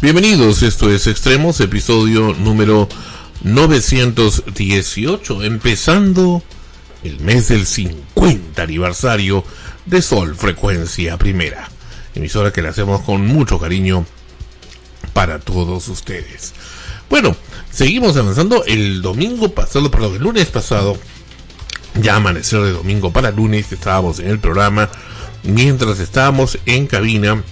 Bienvenidos, esto es Extremos, episodio número 918, empezando el mes del 50 aniversario de Sol Frecuencia Primera, emisora que le hacemos con mucho cariño para todos ustedes. Bueno, seguimos avanzando. El lunes pasado, ya amaneció de domingo para lunes, estábamos en el programa, mientras estábamos en cabina.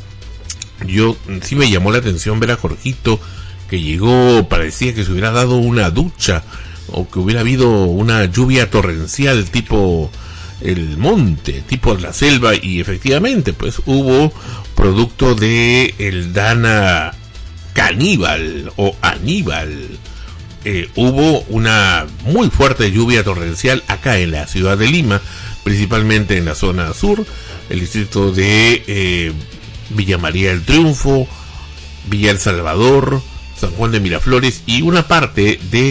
Yo sí me llamó la atención ver a Jorgito, que llegó, parecía que se hubiera dado una ducha o que hubiera habido una lluvia torrencial tipo el monte, tipo la selva, y efectivamente pues hubo producto de el Dana Caníbal o Aníbal. Hubo una muy fuerte lluvia torrencial acá en la ciudad de Lima, principalmente en la zona sur, el distrito de Villa María del Triunfo, Villa El Salvador, San Juan de Miraflores y una parte de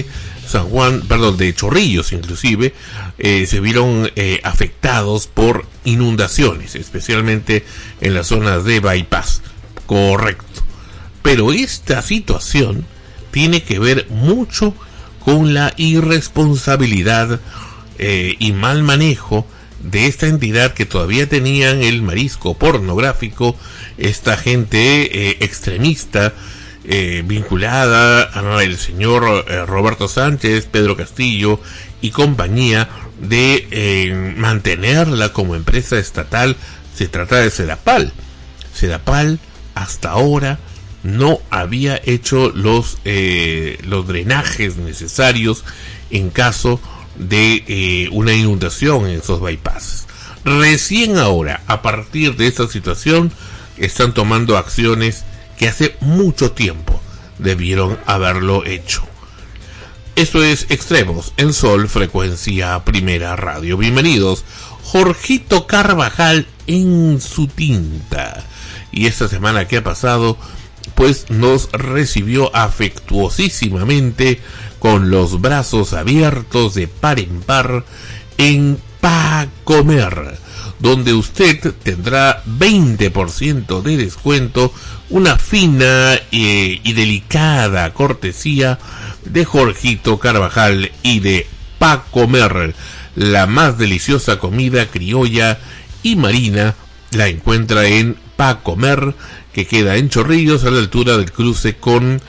de Chorrillos inclusive, se vieron afectados por inundaciones, especialmente en las zonas de Bypass. Correcto. Pero esta situación tiene que ver mucho con la irresponsabilidad y mal manejo de esta entidad que todavía tenían el marisco pornográfico, esta gente extremista vinculada al señor Roberto Sánchez, Pedro Castillo y compañía, de mantenerla como empresa estatal. Se trata de Sedapal. Sedapal hasta ahora no había hecho los drenajes necesarios en caso de una inundación en esos bypasses. Recién ahora, a partir de esta situación, están tomando acciones que hace mucho tiempo debieron haberlo hecho. Esto es Extremos en Sol Frecuencia Primera Radio. Bienvenidos. Jorgito Carvajal en su tinta. Y esta semana que ha pasado, pues nos recibió afectuosísimamente con los brazos abiertos de par en par en Pa Comer, donde usted tendrá 20% de descuento, una fina y delicada cortesía de Jorgito Carvajal y de Pa Comer. La más deliciosa comida criolla y marina la encuentra en Pa Comer, que queda en Chorrillos, a la altura del cruce con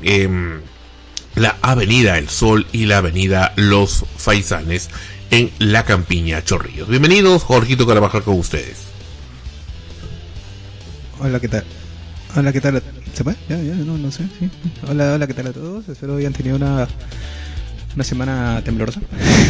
la Avenida El Sol y la Avenida Los Faisanes, en La Campiña, Chorrillos. Bienvenidos, Jorgito Carvajal con ustedes. Hola, ¿qué tal? Hola, ¿qué tal? ¿Se puede? Ya, no sé, sí. Hola, ¿qué tal a todos? Espero hayan tenido una semana temblorosa.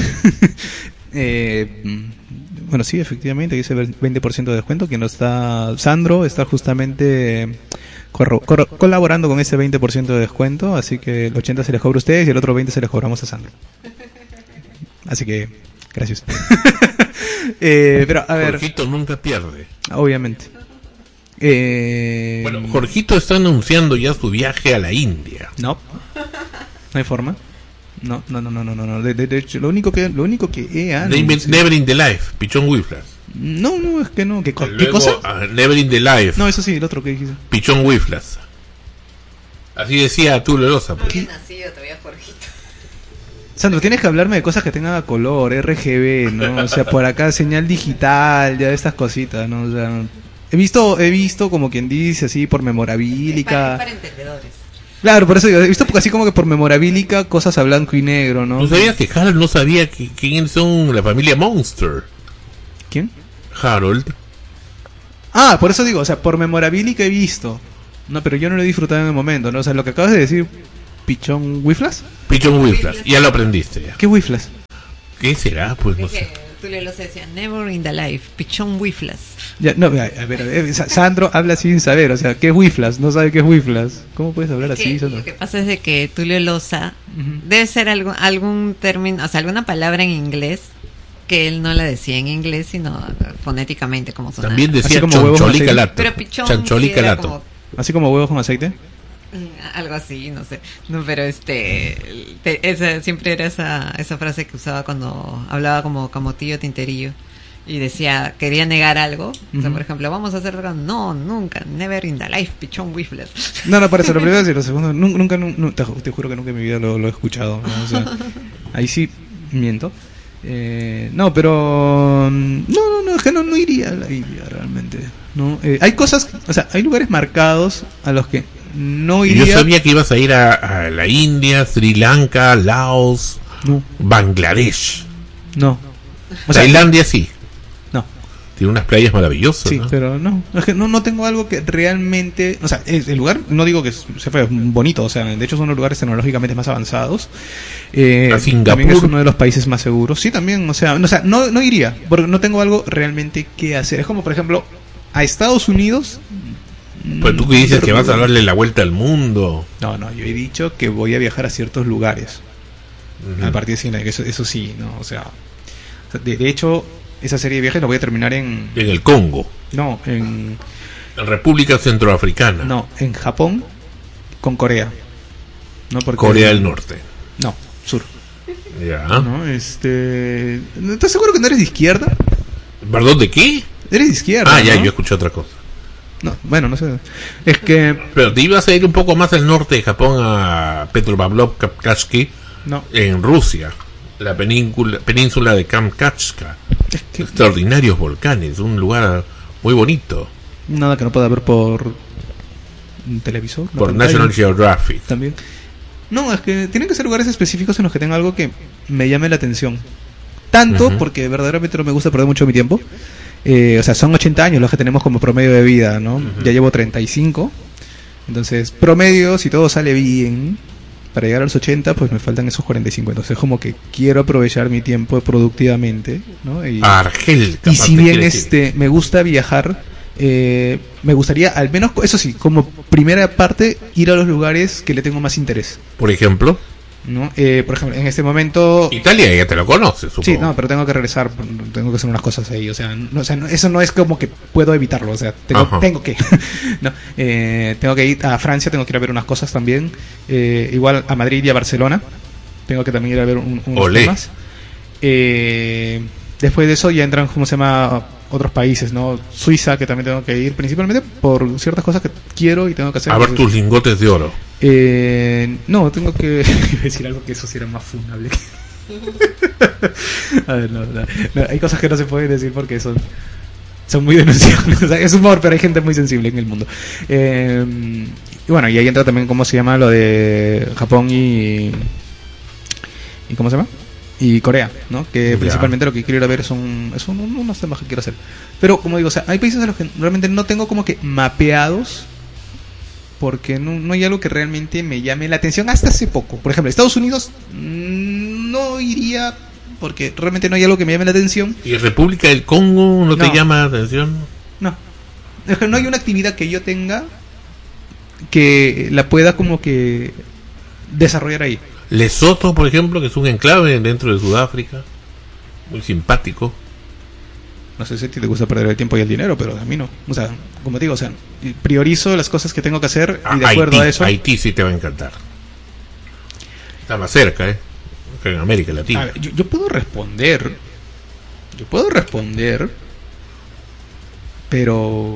Bueno, sí, efectivamente, dice 20% de descuento. Quien no está, Sandro, está justamente colaborando con ese 20% de descuento, así que el 80 se les cobra a ustedes y el otro 20 se les cobramos a Sandro. Así que, gracias. Pero, a ver. Jorgito nunca pierde. Obviamente. Bueno, Jorgito está anunciando ya su viaje a la India. No hay forma. No. De hecho, lo único que he anunciado... Never in the Life, Pichón Wiflas. No, es que no. ¿Qué Luego, cosa? Never in the Life. No, eso sí, el otro que dijiste. Pichón Wiflas. Así decía Tulio Loza. No había nacido todavía Jorgito. Sandro, tienes que hablarme de cosas que tengan color, RGB, ¿no? O sea, por acá señal digital, ya estas cositas, ¿no? O sea, he visto como quien dice así por memorabilica. Es para entendedores. Claro, por eso digo, he visto así como que por memorabilica cosas a blanco y negro, ¿no? ¿Tú sabías que Harold no sabía quiénes son la familia Monster? ¿Quién? Harold. Ah, por eso digo, o sea, por memorabilica he visto. No, pero yo no lo he disfrutado en el momento, ¿no? O sea, lo que acabas de decir, Pichón Wiflas. Pichón Wiflas, ya lo aprendiste ya. ¿Qué Wiflas? ¿Qué será? Pues no sé. Tú le lo decías, Never in the Life, Pichón Wiflas. Ya, no, a ver, Sandro habla sin saber, o sea, ¿qué es Wiflas? No sabe qué es Wiflas. ¿Cómo puedes hablar así, Sandro? Lo que pasa es de que Tulio Loza debe ser algún término, o sea, alguna palabra en inglés que él no la decía en inglés, sino fonéticamente como sonaba. También decía como choncholícalato. Pero Pichón Choncholícalato. sí era como... ¿Así como huevos con aceite? Algo así, no sé. No, pero siempre era esa frase que usaba cuando hablaba como tío Tinterillo. y decía, quería negar algo. O sea, Ujú. por ejemplo, vamos a hacer algo. No, nunca, never in the life, pichón whiffler. No, por eso, lo primero y lo segundo, nunca, te juro que nunca en mi vida lo he escuchado, ¿no? O sea, ahí sí miento. No, pero no, es que no iría a la India realmente, ¿no? Hay cosas, o sea, hay lugares marcados a los que no Y iría. yo sabía que ibas a ir a la India, Sri Lanka, Laos, No, Bangladesh. no. O sea, Tailandia sí, no. tiene unas playas maravillosas, Sí, ¿no? pero no, es que no tengo algo que realmente, o sea, el lugar, no digo que se fue bonito, o sea, de hecho son los lugares tecnológicamente más avanzados. A Singapur. También es uno de los países más seguros. Sí, también, o sea, no iría, porque no tengo algo realmente que hacer. Es como, por ejemplo, a Estados Unidos. Pues tú que dices que vas a darle la vuelta al mundo. No, yo he dicho que voy a viajar a ciertos lugares. Ujú. A partir de cine, que eso sí, ¿no? O sea, de hecho, esa serie de viajes la voy a terminar En el Congo, en en República Centroafricana, en Japón con Corea. No, porque Corea del Norte. No, sur. Ya. ¿No? ¿Estás seguro que no eres de izquierda? ¿Perdón de qué? Eres de izquierda. Ah, ya, ¿no? yo escuché otra cosa. No, bueno, no sé. Es que Pero te ibas a ir un poco más al norte de Japón, a Petropavlovsk-Kamchatsky, no, en Rusia, la península de Kamchatka. es que Extraordinarios volcanes, un lugar muy bonito, nada que no pueda ver por un televisor, una por pantalla, National Geographic. también. No, es que tienen que ser lugares específicos en los que tenga algo que me llame la atención. Tanto Ujú. porque verdaderamente no me gusta perder mucho mi tiempo. O sea, son 80 años los que tenemos como promedio de vida, ¿no? Ujú. Ya llevo 35. Entonces, promedio, si todo sale bien, para llegar a los 80, pues me faltan esos 45. Entonces, como que quiero aprovechar mi tiempo productivamente, ¿no? Y Argel, y capaz si te bien quieres ir. me gusta viajar, me gustaría al menos, eso sí, como primera parte, ir a los lugares que le tengo más interés, Por ejemplo, ¿no? Por ejemplo, en este momento... Italia ya te lo conoces, supongo. Sí, no, pero tengo que regresar, tengo que hacer unas cosas ahí, o sea, eso no es como que puedo evitarlo, o sea, Ajá. tengo que, ¿no? Tengo que ir a Francia, tengo que ir a ver unas cosas también, igual a Madrid y a Barcelona, tengo que también ir a ver unos Olé. temas. Después de eso ya entran, ¿cómo se llama? Otros países, ¿no? Suiza, que también tengo que ir, principalmente por ciertas cosas que quiero y tengo que hacer. A ver tus lingotes de oro. No, tengo que iba a decir algo que eso sí era más funable. A ver, no, hay cosas que no se pueden decir porque son muy denunciables. O sea, es humor, pero hay gente muy sensible en el mundo. Y bueno, y ahí entra también, ¿cómo se llama? Lo de Japón y ¿cómo se llama? Y Corea, ¿no? Que Ya. principalmente lo que quiero ir a ver son unos temas que quiero hacer. Pero, como digo, o sea, hay países a los que realmente no tengo como que mapeados porque no hay algo que realmente me llame la atención hasta hace poco. Por ejemplo, Estados Unidos no iría porque realmente no hay algo que me llame la atención. ¿Y República del Congo no te No. llama la atención? No. Es que no hay una actividad que yo tenga que la pueda como que desarrollar ahí. Lesoto, por ejemplo, que es un enclave dentro de Sudáfrica, muy simpático. No sé si a ti te gusta perder el tiempo y el dinero, pero a mí no. O sea, como te digo, o sea, priorizo las cosas que tengo que hacer y de acuerdo Haití, a eso... Haití sí te va a encantar. Está más cerca, que en América A Latina. ver, yo puedo responder, pero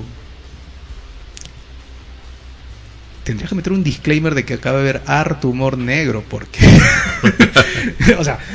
tendría que meter un disclaimer de que acaba de haber harto humor negro, porque o sea,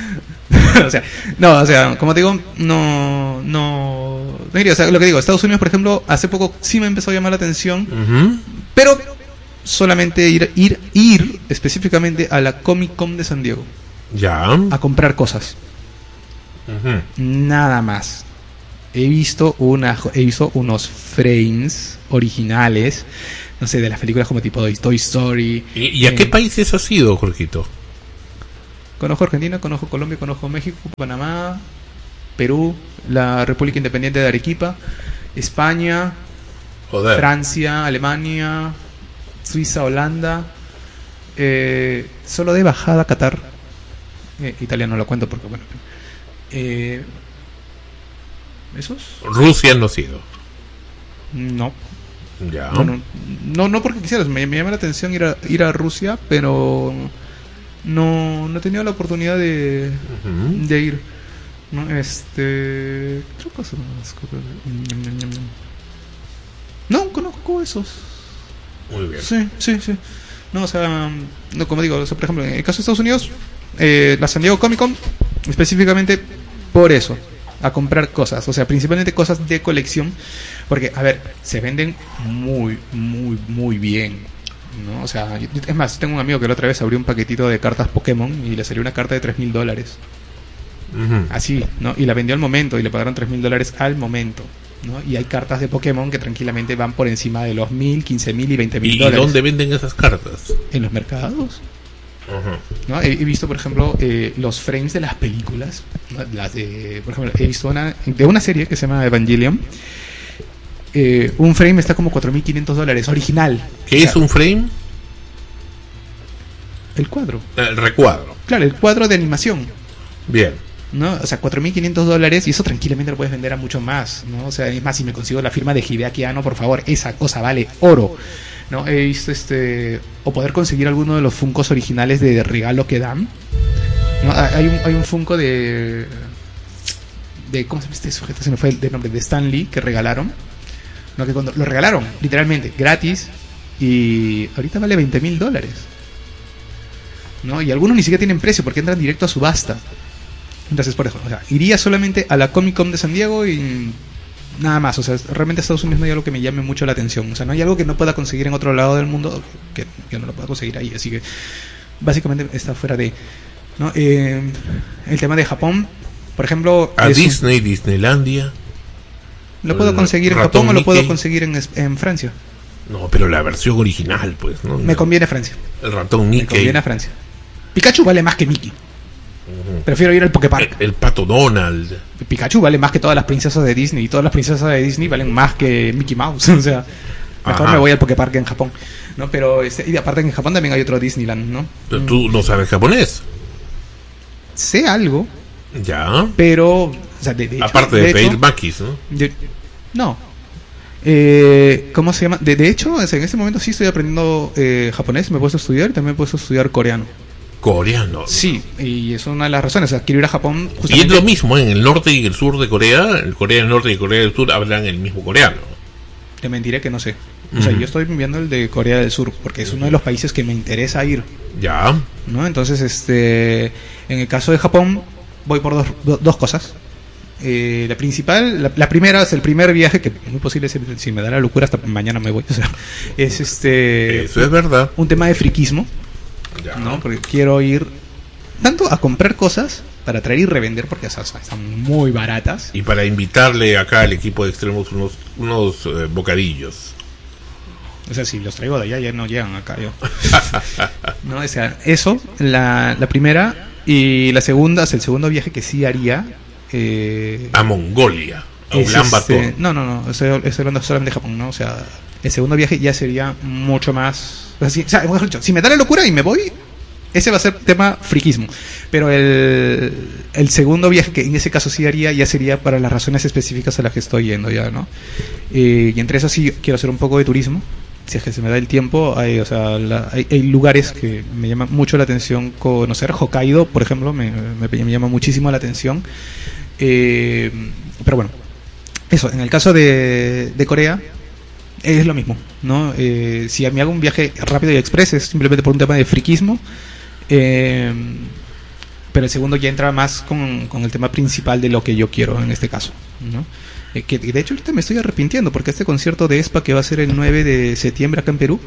como te digo, no diría, o sea, lo que digo, Estados Unidos, por ejemplo, hace poco sí me empezó a llamar la atención, Ujú. pero solamente ir específicamente a la Comic Con de San Diego Ya. a comprar cosas. Ujú. Nada más. He visto unos frames originales, no sé, de las películas como tipo Toy Story. ¿Y a qué países has ido, Jorgito? Conozco Argentina, conozco Colombia, conozco México, Panamá, Perú, la República Independiente de Arequipa, España, Joder. Francia, Alemania, Suiza, Holanda, solo de bajada Qatar. Italia no lo cuento porque bueno. ¿Esos? Rusia no has ido. No. Ya. No porque quisieras, me llama la atención ir a Rusia, pero no he tenido la oportunidad de Ujú. ir. ¿no? ¿Qué otra cosa más? No, conozco esos. Muy bien. Sí. No, o sea, no, como digo, o sea, por ejemplo, en el caso de Estados Unidos, la San Diego Comic Con, específicamente por eso, a comprar cosas, o sea, principalmente cosas de colección, porque, a ver, se venden muy bien, ¿no? O sea, es más, tengo un amigo que la otra vez abrió un paquetito de cartas Pokémon y le salió una carta de $3,000. Así, ¿no? Y la vendió al momento y le pagaron $3,000 al momento, ¿no? Y hay cartas de Pokémon que tranquilamente van por encima de los 1,000, 15,000 y $20,000. ¿Y dónde venden esas cartas? En los mercados. ¿No? He visto, por ejemplo, los frames de las películas, ¿no? Las de, por ejemplo, he visto de una serie que se llama Evangelion. Un frame está como $4,500, original. ¿Qué es un frame? El cuadro. El recuadro. Claro, el cuadro de animación. Bien. ¿No? O sea, $4,500 y eso tranquilamente lo puedes vender a mucho más, ¿no? O sea, es más, si me consigo la firma de Hideaki Anno, por favor, esa cosa vale oro, ¿no? He visto o poder conseguir alguno de los Funkos originales de regalo que dan, ¿no? Hay un Funko de ¿cómo se llama este sujeto? Se me fue el nombre, de Stan Lee, que regalaron, ¿no? Que cuando lo regalaron, literalmente, gratis, y ahorita vale $20,000, ¿no? Y algunos ni siquiera tienen precio porque entran directo a subasta. Entonces, por ejemplo, o sea, iría solamente a la Comic Con de San Diego y nada más. O sea, realmente Estados Unidos no hay algo que me llame mucho la atención. O sea, no hay algo que no pueda conseguir en otro lado del mundo que no lo pueda conseguir ahí. Así que básicamente está fuera de, ¿no? El tema de Japón, por ejemplo, a Disney, Disneylandia. ¿Lo puedo conseguir en Japón o lo puedo conseguir en Francia? No, pero la versión original, pues, ¿no? Me conviene Francia. El ratón Mickey. Me conviene a Francia. Pikachu vale más que Mickey. Prefiero ir al Poképark. El pato Donald. Pikachu vale más que todas las princesas de Disney. Y todas las princesas de Disney valen más que Mickey Mouse. O sea, mejor me voy al Poképark en Japón, ¿no? Pero y aparte en Japón también hay otro Disneyland, ¿no? Pero tú no sabes japonés. Sé algo. Ya. Pero, o sea, de hecho, aparte de pedir maquis, ¿no? No. ¿Cómo se llama? De hecho, o sea, en este momento sí estoy aprendiendo japonés. Me he puesto a estudiar y también me he puesto a estudiar coreano. Coreano. Sí, y es una de las razones. O sea, quiero ir a Japón justamente. Y es lo mismo, en el norte y el sur de Corea. En Corea del Norte y Corea del Sur hablan el mismo coreano. Te mentiré que no sé. O sea, yo estoy viendo el de Corea del Sur porque es uno de los países que me interesa ir. Ya. ¿No? Entonces, en el caso de Japón, voy por dos cosas. La principal, la primera es el primer viaje, que muy posible si me da la locura hasta mañana me voy. O sea, es Eso es verdad. Un tema de friquismo. Ya. ¿No? Porque quiero ir tanto a comprar cosas para traer y revender porque esas están muy baratas. Y para invitarle acá al equipo de Extremos unos bocadillos. O sea, si los traigo de allá ya no llegan acá yo. No, o sea, eso, la primera. Y la segunda, es el segundo viaje que sí haría. A Mongolia, a Ulan Bator. No, estoy hablando solamente de Japón, ¿no? O sea, el segundo viaje ya sería mucho más. O sea, mejor dicho, si me da la locura y me voy, ese va a ser tema friquismo. Pero el segundo viaje, que en ese caso sí haría, ya sería para las razones específicas a las que estoy yendo ya, ¿no? Y entre eso sí quiero hacer un poco de turismo. Si es que se me da el tiempo, hay lugares que me llaman mucho la atención conocer. Hokkaido, por ejemplo, me llama muchísimo la atención. Pero bueno, eso, en el caso de Corea es lo mismo, ¿no? Si me hago un viaje rápido y express es simplemente por un tema de friquismo, pero el segundo ya entra más con el tema principal de lo que yo quiero en este caso, ¿no? Que de hecho ahorita me estoy arrepintiendo porque este concierto de Aespa que va a ser el 9 de septiembre acá en Perú,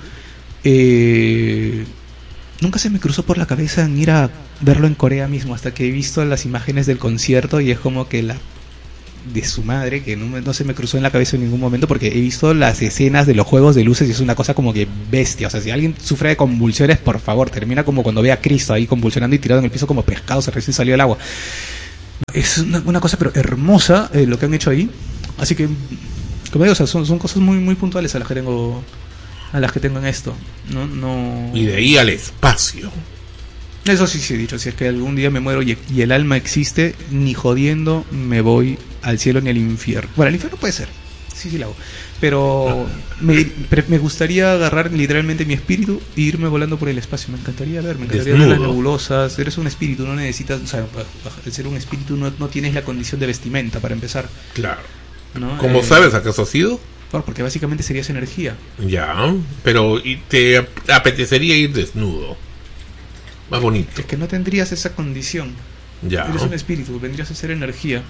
nunca se me cruzó por la cabeza en ir a verlo en Corea mismo, hasta que he visto las imágenes del concierto y es como que la de su madre, que no se me cruzó en la cabeza en ningún momento, porque he visto las escenas de los juegos de luces y es una cosa como que bestia. O sea, si alguien sufre de convulsiones, por favor, termina como cuando ve a Cristo ahí convulsionando y tirado en el piso como pescado, se recién salió el agua. Es una cosa pero hermosa lo que han hecho ahí. Así que, como digo, o sea, son cosas muy muy puntuales a las que tengo en esto. No. Y de ahí al espacio. Eso sí he dicho. Si es que algún día me muero y el alma existe, ni jodiendo me voy al cielo ni al infierno. Bueno, al infierno puede ser. sí la hago. Pero me gustaría agarrar literalmente mi espíritu e irme volando por el espacio. Me encantaría ver las nebulosas. Eres un espíritu, no necesitas, o sea, al ser un espíritu no tienes la condición de vestimenta para empezar. Claro. ¿No? ¿Cómo sabes acaso ha sido? Bueno, porque básicamente serías energía. Ya, pero ¿y te apetecería ir desnudo? Más bonito. Es que no tendrías esa condición. Ya. Eres un espíritu, vendrías a ser energía.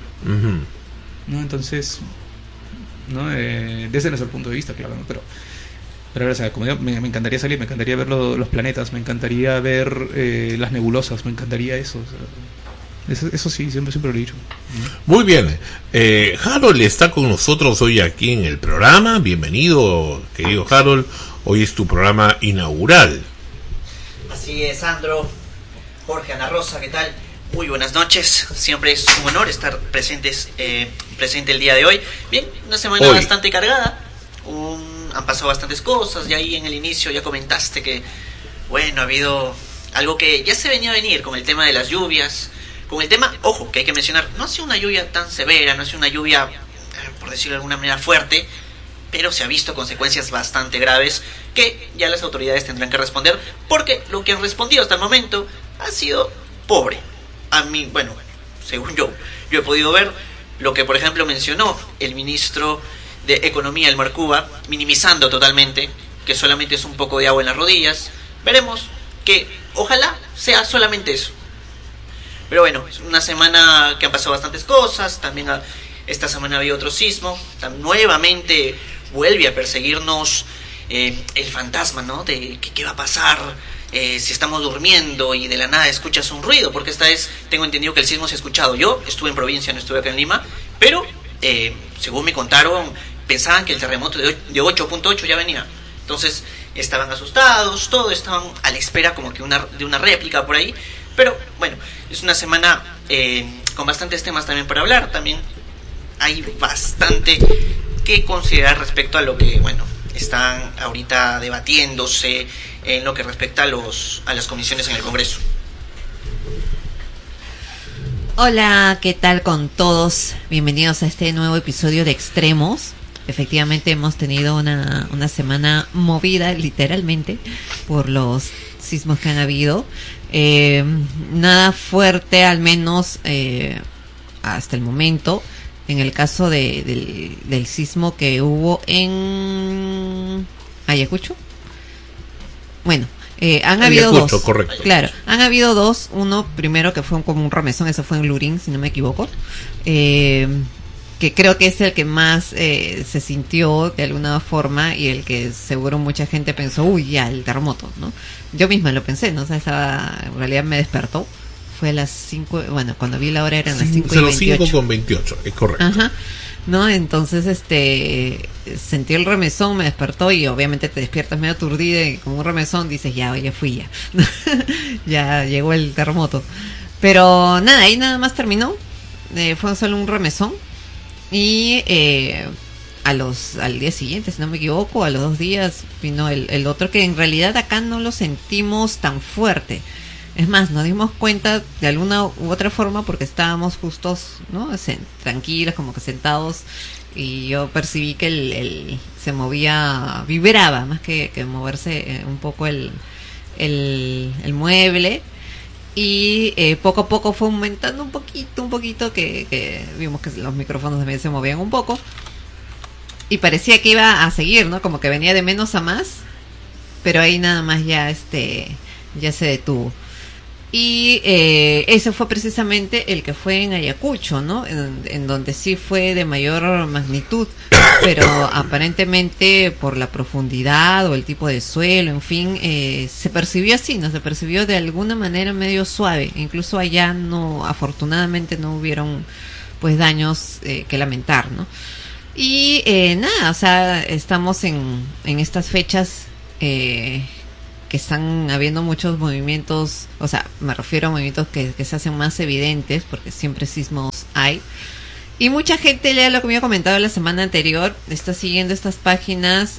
¿No? Entonces, ¿no? Desde nuestro punto de vista, claro, ¿no? Pero o sea, como digo, me encantaría salir, me encantaría ver los planetas, me encantaría ver las nebulosas, me encantaría eso. O sea, eso sí, siempre lo he dicho. Muy bien. Harold está con nosotros hoy aquí en el programa. Bienvenido, querido Harold. Hoy es tu programa inaugural. Así es, Sandro, Jorge, Ana Rosa, ¿qué tal? Muy buenas noches. Siempre es un honor estar presente el día de hoy. Bien, una semana bastante cargada. Han pasado bastantes cosas. Y ahí en el inicio ya comentaste que, bueno, ha habido algo que ya se venía a venir con el tema de las lluvias. Con el tema, ojo, que hay que mencionar, no ha sido una lluvia tan severa, no ha sido una lluvia, por decirlo de alguna manera, fuerte, pero se ha visto consecuencias bastante graves que ya las autoridades tendrán que responder, porque lo que han respondido hasta el momento ha sido pobre. A mí, bueno, según yo he podido ver lo que, por ejemplo, mencionó el ministro de Economía, Elmar Cuba, minimizando totalmente que solamente es un poco de agua en las rodillas. Veremos que ojalá sea solamente eso. Pero bueno, es una semana que han pasado bastantes cosas. También esta semana había otro sismo. Nuevamente vuelve a perseguirnos el fantasma, ¿no? De qué va a pasar si estamos durmiendo y de la nada escuchas un ruido. Porque esta vez tengo entendido que el sismo se ha escuchado. Yo estuve en provincia, no estuve acá en Lima. Pero según me contaron, pensaban que el terremoto de 8.8 ya venía. Entonces estaban asustados, todos estaban a la espera como que de una réplica por ahí. Pero bueno, es una semana con bastantes temas también para hablar. También hay bastante que considerar respecto a lo que, bueno, están ahorita debatiéndose en lo que respecta a las comisiones en el Congreso. Hola, ¿qué tal con todos? Bienvenidos a este nuevo episodio de Extremos. Efectivamente hemos tenido una semana movida, literalmente, por los sismos que han habido. Nada fuerte, al menos hasta el momento. En el caso del sismo que hubo en Ayacucho. Bueno, han habido Ayacucho, dos. Correcto. Claro, han habido dos. Uno primero que fue como un remesón, eso fue en Lurín, si no me equivoco. Que creo que es el que más se sintió de alguna forma y el que seguro mucha gente pensó, uy, ya, el terremoto, ¿no? Yo misma lo pensé, ¿no? O sea, en realidad me despertó. Fue a las 5, bueno, cuando vi la hora eran las 5:28. 5:28, es correcto. Ajá, ¿no? Entonces, sentí el remesón, me despertó y obviamente te despiertas medio aturdida y con un remesón dices, ya fui ya. Ya llegó el terremoto. Pero nada, ahí nada más terminó. Fue solo un remesón. Y al día siguiente, si no me equivoco, a los 2 días vino el otro, que en realidad acá no lo sentimos tan fuerte. Es más, nos dimos cuenta de alguna u otra forma porque estábamos justos, ¿no? Tranquilos, como que sentados, y yo percibí que se movía, vibraba más que moverse un poco el mueble. Y poco a poco fue aumentando un poquito que vimos que los micrófonos también se movían un poco y parecía que iba a seguir, ¿no? Como que venía de menos a más, pero ahí nada más ya se detuvo. Y ese fue precisamente el que fue en Ayacucho, ¿no? En donde sí fue de mayor magnitud, pero aparentemente por la profundidad o el tipo de suelo, en fin, se percibió así, ¿no? Se percibió de alguna manera medio suave. Incluso allá afortunadamente no hubieron pues daños que lamentar, ¿no? Y nada, o sea, estamos en estas fechas que están habiendo muchos movimientos, o sea, me refiero a movimientos que se hacen más evidentes, porque siempre sismos hay. Y mucha gente, ya lo que me había comentado la semana anterior, está siguiendo estas páginas,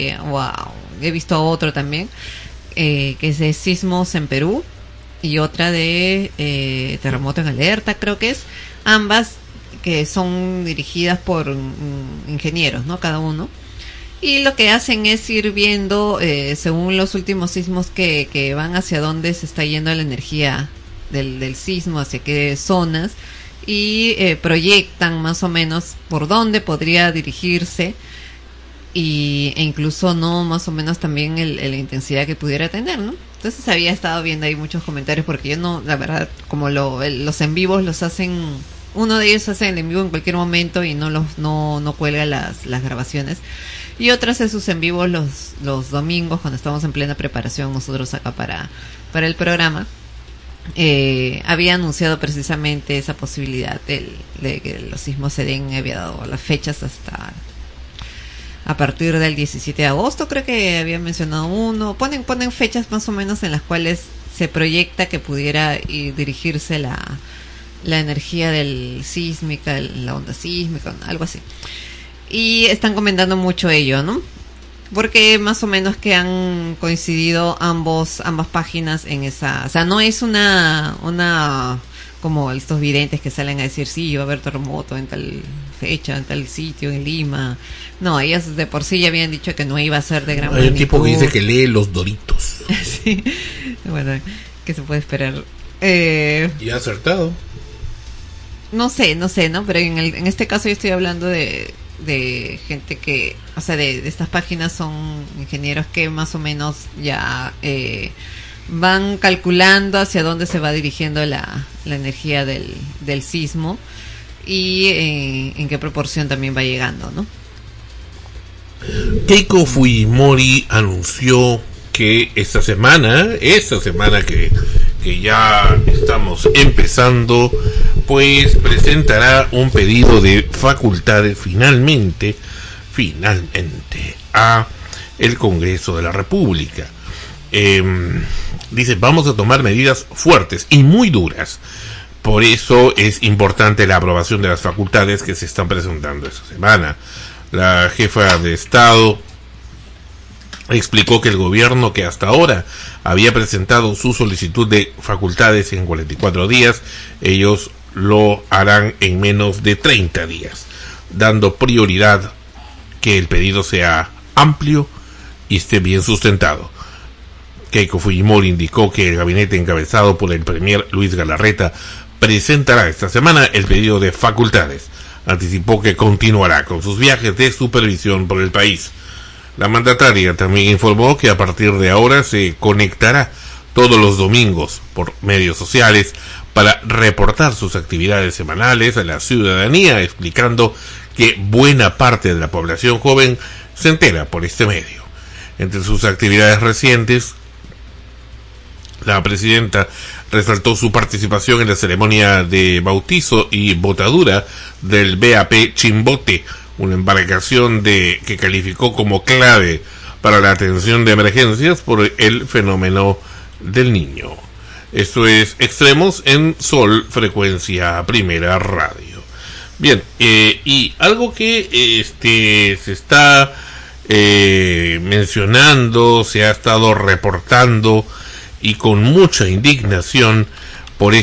he visto otro también, que es de sismos en Perú, y otra de terremoto en alerta, creo que es, ambas que son dirigidas por ingenieros, ¿no? Cada uno. Y lo que hacen es ir viendo, según los últimos sismos, que van hacia dónde se está yendo la energía del sismo, hacia qué zonas, y proyectan más o menos por dónde podría dirigirse, e incluso no más o menos también la intensidad que pudiera tener, ¿no? Entonces había estado viendo ahí muchos comentarios, porque yo no, la verdad, como los en vivos los hacen, uno de ellos hace el en vivo en cualquier momento y no cuelga las grabaciones, y otras de sus en vivos los domingos, cuando estamos en plena preparación nosotros acá para el programa. Había anunciado precisamente esa posibilidad de que los sismos se den, había dado las fechas hasta a partir del 17 de agosto, creo que había mencionado uno. Ponen fechas más o menos en las cuales se proyecta que pudiera dirigirse la energía del sísmica, la onda sísmica, algo así. Y están comentando mucho ello, ¿no? Porque más o menos que han coincidido ambas páginas en esa, o sea, no es una como estos videntes que salen a decir sí, va a haber terremoto en tal fecha, en tal sitio, en Lima. No, ellas de por sí ya habían dicho que no iba a ser de gran magnitud. Hay un tipo que dice que lee los Doritos. Sí, bueno, ¿qué se puede esperar? Y ha acertado. No sé, ¿no? Pero en este caso yo estoy hablando de gente que, o sea, de estas páginas son ingenieros que más o menos ya van calculando hacia dónde se va dirigiendo la energía del sismo y en qué proporción también va llegando, ¿no? Keiko Fujimori anunció que esta semana que ya estamos empezando, pues presentará un pedido de facultades finalmente a el Congreso de la República. Dice, vamos a tomar medidas fuertes y muy duras. Por eso es importante la aprobación de las facultades que se están presentando esta semana. La jefa de Estado explicó que el gobierno, que hasta ahora había presentado su solicitud de facultades en 44 días, ellos lo harán en menos de 30 días, dando prioridad que el pedido sea amplio y esté bien sustentado. Keiko Fujimori indicó que el gabinete encabezado por el premier Luis Galarreta presentará esta semana el pedido de facultades. Anticipó que continuará con sus viajes de supervisión por el país. La mandataria también informó que a partir de ahora se conectará todos los domingos por medios sociales para reportar sus actividades semanales a la ciudadanía, explicando que buena parte de la población joven se entera por este medio. Entre sus actividades recientes, la presidenta resaltó su participación en la ceremonia de bautizo y botadura del BAP Chimbote, una embarcación que calificó como clave para la atención de emergencias por el fenómeno del Niño. Esto es Extremos en Sol, Frecuencia Primera Radio. Bien, y algo que se está mencionando, se ha estado reportando y con mucha indignación por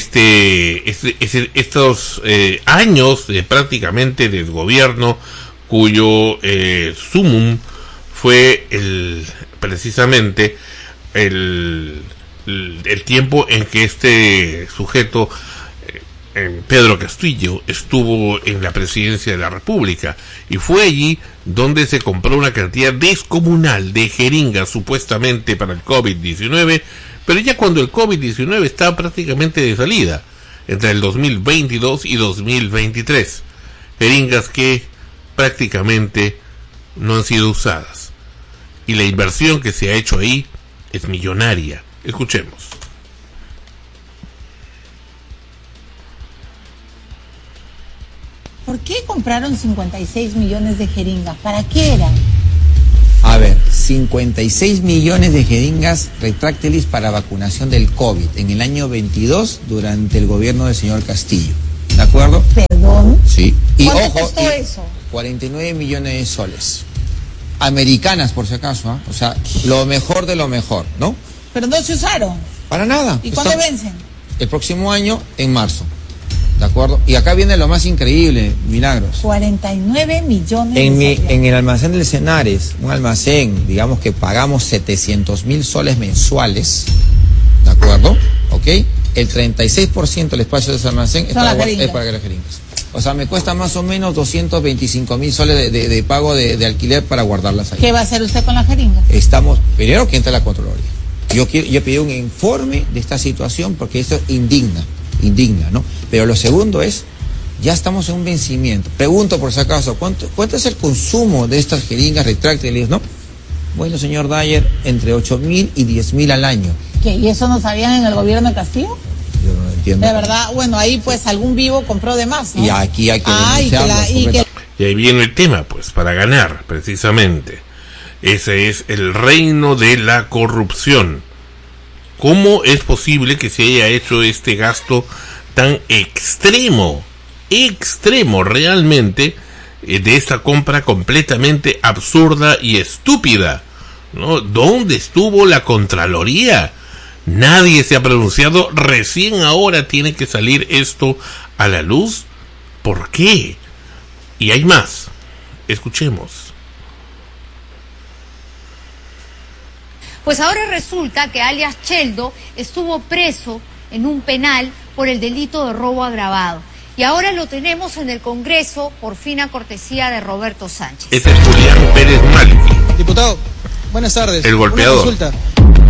estos años de prácticamente desgobierno, cuyo sumum fue precisamente el tiempo en que este sujeto, Pedro Castillo, estuvo en la presidencia de la República, y fue allí donde se compró una cantidad descomunal de jeringas supuestamente para el COVID-19, pero ya cuando el COVID-19 estaba prácticamente de salida, entre el 2022 y 2023, jeringas que prácticamente no han sido usadas, y la inversión que se ha hecho ahí es millonaria. Escuchemos. ¿Por qué compraron 56 millones de jeringas? ¿Para qué eran? A ver, 56 millones de jeringas retráctiles para vacunación del COVID en el año 22 durante el gobierno del señor Castillo. ¿De acuerdo? ¿Perdón? Sí. Y ¿Cuánto ojo, costó eso? 49 millones de soles. Americanas, por si acaso, ¿eh? O sea, lo mejor de lo mejor, ¿no? Pero no se usaron. Para nada. ¿Y cuándo vencen? El próximo año, en marzo. ¿De acuerdo? Y acá viene lo más increíble, Milagros. 49 millones En el almacén del Cenares, un almacén, digamos que pagamos 700.000 soles mensuales, ¿de acuerdo? ¿Ok? El 36% del espacio de ese almacén es para las jeringas. O sea, me cuesta más o menos 225.000 soles de pago de alquiler para guardarlas ahí. ¿Qué va a hacer usted con las jeringas? Primero que entre la Contraloría. Yo pedí un informe de esta situación porque esto indigna, ¿no? Pero lo segundo es, ya estamos en un vencimiento. Pregunto por si acaso, ¿cuánto es el consumo de estas jeringas retráctiles, no? Bueno, señor Dyer, entre 8.000 y 10.000 al año. ¿Qué? ¿Y eso no sabían en el gobierno de Castillo? Yo no lo entiendo. De verdad, bueno, ahí pues algún vivo compró de más, ¿no? Y aquí hay que denunciarlo. Y ahí viene el tema, pues, para ganar, precisamente. Ese es el reino de la corrupción. ¿Cómo es posible que se haya hecho este gasto tan extremo realmente, de esta compra completamente absurda y estúpida, ¿no? ¿Dónde estuvo la Contraloría? Nadie se ha pronunciado, recién ahora tiene que salir esto a la luz. ¿Por qué? Y hay más. Escuchemos. Pues ahora resulta que alias Cheldo estuvo preso en un penal por el delito de robo agravado. Y ahora lo tenemos en el Congreso por fina cortesía de Roberto Sánchez. Este es Julián Pérez Malqui. Diputado, buenas tardes. El golpeador. Una consulta.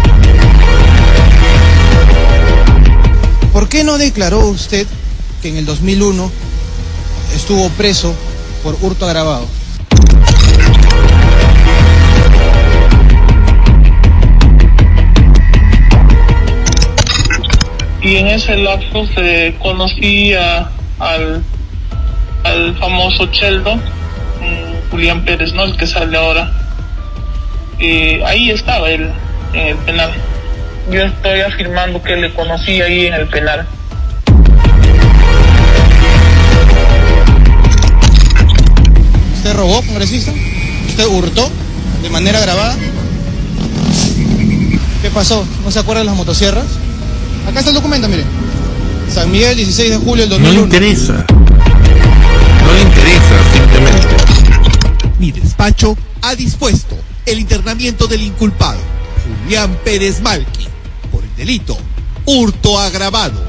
¿Por qué no declaró usted que en el 2001 estuvo preso por hurto agravado? Y en ese lapso se conocía al famoso Cheldo, Julián Pérez, ¿no? El que sale ahora. Ahí estaba él en el penal. Yo estoy afirmando que le conocí ahí en el penal. ¿Usted robó, congresista? ¿Usted hurtó de manera agravada? ¿Qué pasó? ¿No se acuerdan de las motosierras? Acá está el documento, mire. San Miguel, 16 de julio del 2001. No le interesa, simplemente. Mi despacho ha dispuesto el internamiento del inculpado, Julián Pérez Malqui, por el delito hurto agravado.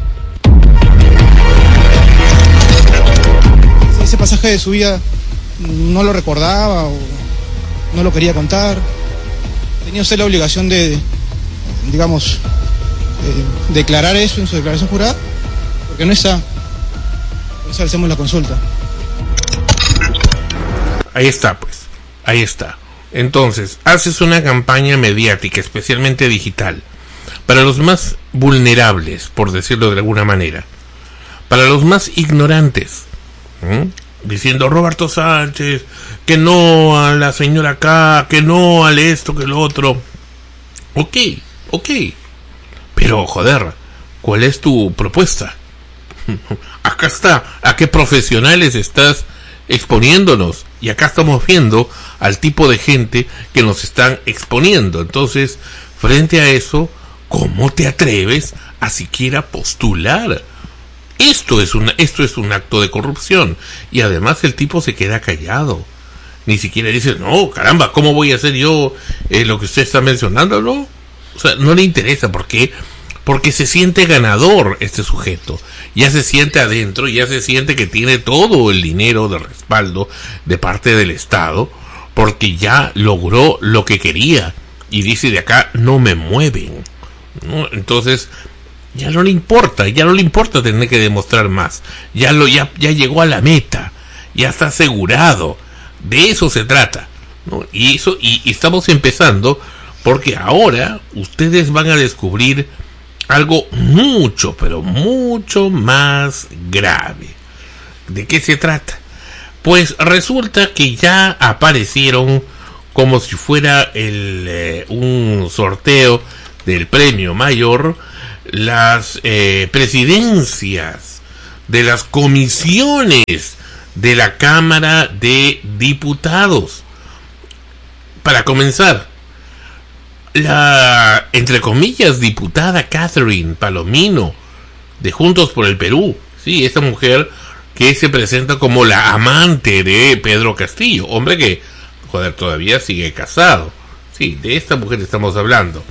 Ese pasaje de su vida no lo recordaba o no lo quería contar. ¿Tenía usted la obligación de, digamos, declarar eso en su declaración jurada? Porque no está. Por eso hacemos la consulta. Ahí está, pues. Ahí está. Entonces, haces una campaña mediática, especialmente digital, para los más vulnerables, por decirlo de alguna manera, para los más ignorantes, diciendo Roberto Sánchez, que no a la señora acá, que no al esto, que lo otro. Ok. Pero, joder, ¿cuál es tu propuesta? Acá está, ¿a qué profesionales estás exponiéndonos? Y acá estamos viendo al tipo de gente que nos están exponiendo. Entonces, frente a eso, ¿cómo te atreves a siquiera postular? Esto es un acto de corrupción. Y además el tipo se queda callado. Ni siquiera dice, no, caramba, ¿cómo voy a hacer yo lo que usted está mencionando? No. O sea, no le interesa. ¿Por qué? Porque se siente ganador este sujeto. Ya se siente adentro, ya se siente que tiene todo el dinero de respaldo de parte del Estado, porque ya logró lo que quería. Y dice, de acá no me mueven, ¿no? Entonces, ya no le importa tener que demostrar más. Ya llegó a la meta, ya está asegurado. De eso se trata, ¿no? Y estamos empezando, porque ahora ustedes van a descubrir algo mucho, pero mucho más grave. ¿De qué se trata? Pues resulta que ya aparecieron, como si fuera un sorteo del premio mayor, las presidencias de las comisiones de la Cámara de Diputados. Para comenzar, la, entre comillas, diputada Catherine Palomino, de Juntos por el Perú, Sí, esta mujer que se presenta como la amante de Pedro Castillo, hombre que, joder, todavía sigue casado. Sí, de esta mujer estamos hablando.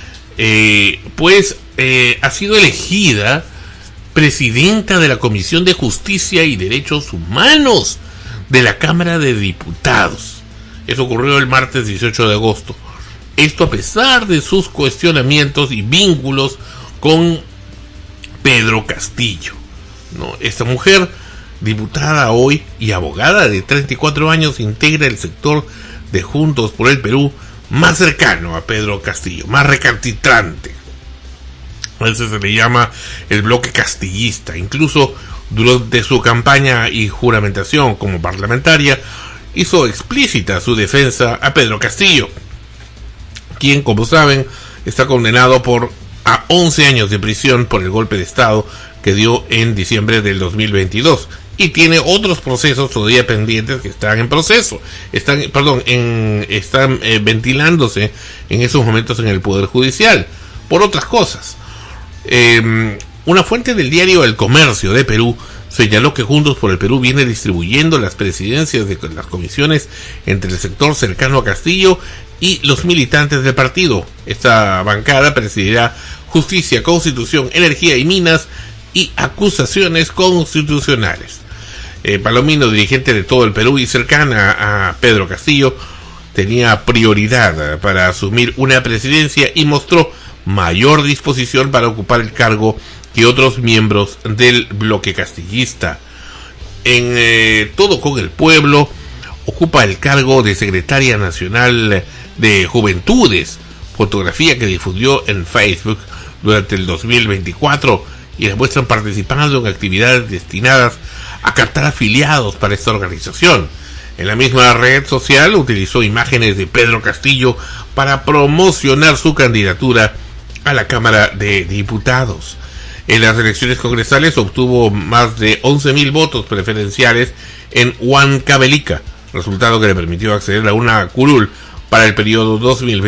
Ha sido elegida presidenta de la Comisión de Justicia y Derechos Humanos de la Cámara de Diputados. Eso ocurrió el martes 18 de agosto. Esto a pesar de sus cuestionamientos y vínculos con Pedro Castillo, ¿no? Esta mujer, diputada hoy y abogada de 34 años, integra el sector de Juntos por el Perú más cercano a Pedro Castillo, más recalcitrante. A ese se le llama el bloque castillista. Incluso durante su campaña y juramentación como parlamentaria, hizo explícita su defensa a Pedro Castillo, quien, como saben, está condenado a 11 años de prisión por el golpe de Estado que dio en diciembre del 2022. Y tiene otros procesos todavía pendientes que están en proceso. Están ventilándose en esos momentos en el Poder Judicial por otras cosas. Una fuente del diario El Comercio de Perú señaló que Juntos por el Perú viene distribuyendo las presidencias de las comisiones entre el sector cercano a Castillo y los militantes del partido. Esta bancada presidirá Justicia, Constitución, Energía y Minas y Acusaciones Constitucionales. Palomino, dirigente de todo el Perú y cercana a Pedro Castillo, tenía prioridad para asumir una presidencia y mostró mayor disposición para ocupar el cargo que otros miembros del bloque castillista. En Todo con el Pueblo ocupa el cargo de secretaria nacional de Juventudes, fotografía que difundió en Facebook durante el 2024 y la muestran participando en actividades destinadas a captar afiliados para esta organización. En la misma red social utilizó imágenes de Pedro Castillo para promocionar su candidatura a la Cámara de Diputados. En las elecciones congresales obtuvo más de 11.000 votos preferenciales en Huancavelica, resultado que le permitió acceder a una curul para el periodo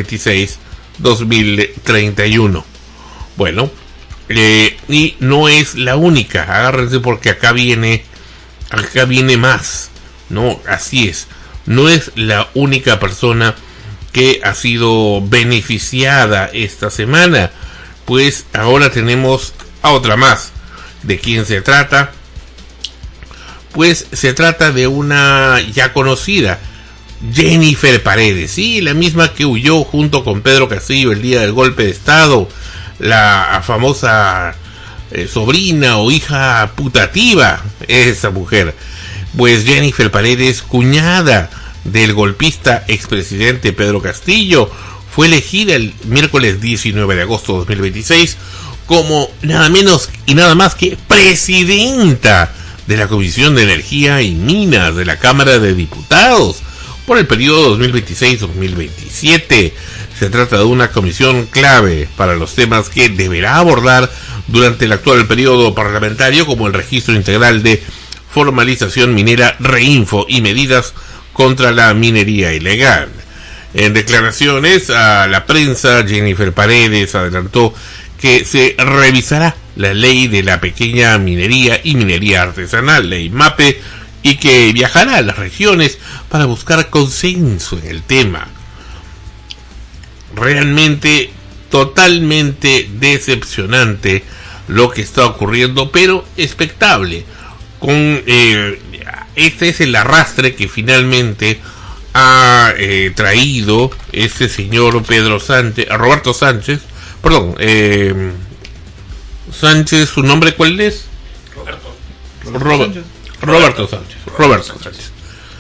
2026-2031. Bueno, y no es la única, agárrense porque acá viene más, no, así es, no es la única persona que ha sido beneficiada esta semana, pues ahora tenemos a otra más. ¿De quién se trata? Pues se trata de una ya conocida, Jennifer Paredes, sí, la misma que huyó junto con Pedro Castillo el día del golpe de Estado, la famosa sobrina o hija putativa, esa mujer. Pues Jennifer Paredes, cuñada del golpista expresidente Pedro Castillo, fue elegida el miércoles 19 de agosto de 2026 como nada menos y nada más que presidenta de la Comisión de Energía y Minas de la Cámara de Diputados por el periodo 2026-2027. Se trata de una comisión clave para los temas que deberá abordar durante el actual periodo parlamentario, como el registro integral de formalización minera Reinfo y medidas contra la minería ilegal. En declaraciones a la prensa, Jennifer Paredes adelantó que se revisará la ley de la pequeña minería y minería artesanal, ley MAPE, y que viajará a las regiones para buscar consenso en el tema. Realmente totalmente decepcionante lo que está ocurriendo, pero expectable. Este es el arrastre que finalmente ha traído este señor Roberto Sánchez, perdón, Sánchez, ¿su nombre cuál es? Roberto Sánchez.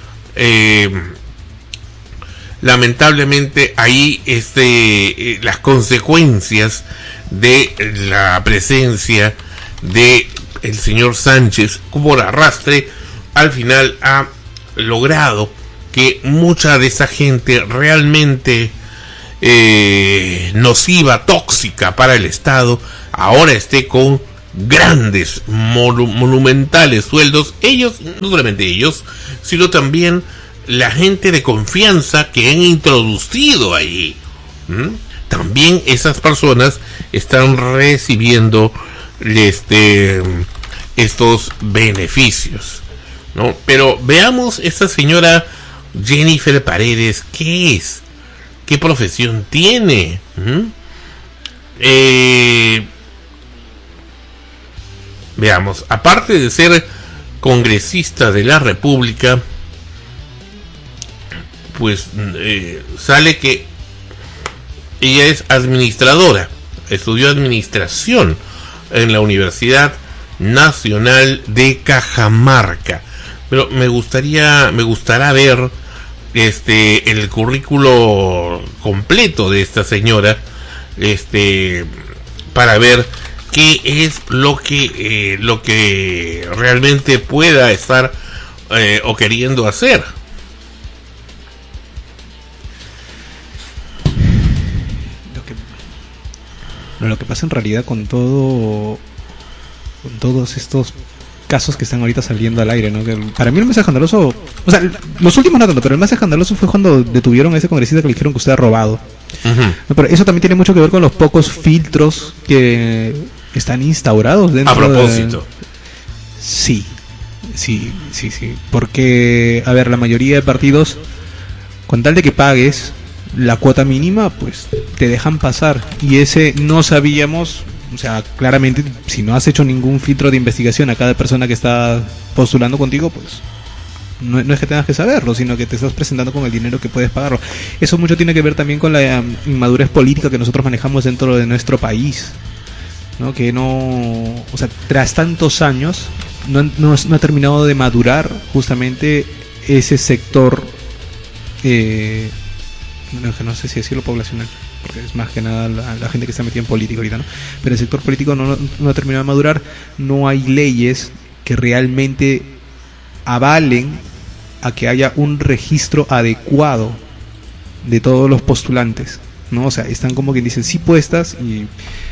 Lamentablemente ahí las consecuencias de la presencia de el señor Sánchez como arrastre al final ha logrado que mucha de esa gente realmente nociva, tóxica para el Estado, ahora esté con grandes, monumentales sueldos. Ellos, no solamente ellos, sino también la gente de confianza que han introducido ahí. También esas personas están recibiendo estos beneficios, ¿no? Pero veamos esta señora Jennifer Paredes, ¿qué es? ¿Qué profesión tiene? Veamos, aparte de ser congresista de la República, pues sale que ella es administradora, estudió administración en la Universidad Nacional de Cajamarca. Pero me gustará ver el currículo completo de esta señora, para ver qué es lo que realmente pueda estar o queriendo hacer. Lo que pasa en realidad con todos estos casos que están ahorita saliendo al aire, ¿no? Que para mí el más escandaloso, o sea, los últimos no tanto, pero el más escandaloso fue cuando detuvieron a ese congresista que le dijeron que usted ha robado. No, pero eso también tiene mucho que ver con los pocos filtros que están instaurados dentro. A propósito. Sí, porque, a ver, la mayoría de partidos, con tal de que pagues la cuota mínima, pues te dejan pasar, y ese no sabíamos. O sea, claramente, si no has hecho ningún filtro de investigación a cada persona que está postulando contigo, pues no es que tengas que saberlo, sino que te estás presentando con el dinero que puedes pagarlo. Eso mucho tiene que ver también con la inmadurez política que nosotros manejamos dentro de nuestro país, ¿no? Que no, o sea, tras tantos años no ha terminado de madurar justamente ese sector, no sé si decirlo poblacional, porque es más que nada la gente que está metida en política ahorita, ¿no? Pero el sector político no ha terminado de madurar. No hay leyes que realmente avalen a que haya un registro adecuado de todos los postulantes, ¿no? O sea, están como quien dicen sí puestas, y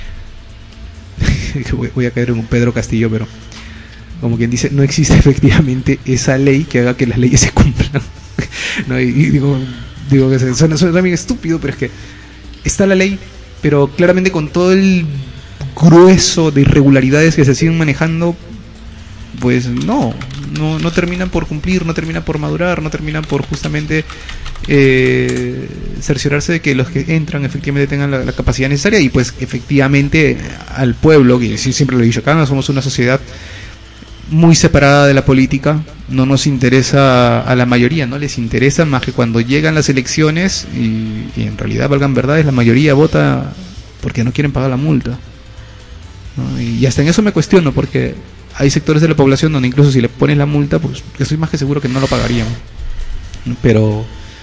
voy a caer en un Pedro Castillo, pero como quien dice, no existe efectivamente esa ley que haga que las leyes se cumplan. ¿No? Y digo que suena bien estúpido, pero es que está la ley, pero claramente con todo el grueso de irregularidades que se siguen manejando, pues no terminan por cumplir, no terminan por madurar, no terminan por justamente cerciorarse de que los que entran efectivamente tengan la capacidad necesaria. Y pues efectivamente al pueblo, que sí, siempre lo he dicho, acá somos una sociedad muy separada de la política, no nos interesa, a la mayoría no les interesa más que cuando llegan las elecciones, y en realidad, valgan verdades, la mayoría vota porque no quieren pagar la multa, ¿no? Y hasta en eso me cuestiono, porque hay sectores de la población donde incluso si le pones la multa, pues estoy más que seguro que no lo pagarían, pero